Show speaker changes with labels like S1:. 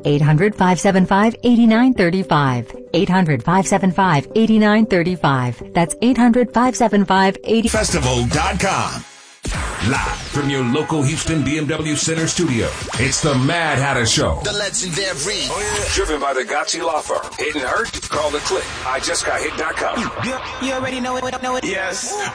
S1: 800-575-8935. 800-575-8935. That's 800-575-8935.
S2: Festival.com. Live from your local Houston BMW Center studio, it's the Mad Hatter Show.
S3: The legendary.
S2: Oh, yeah. Driven by the Gotchi Law Firm. Hit and hurt? Call the click. IJustGotHit.com.
S3: You already know it.
S2: Yes.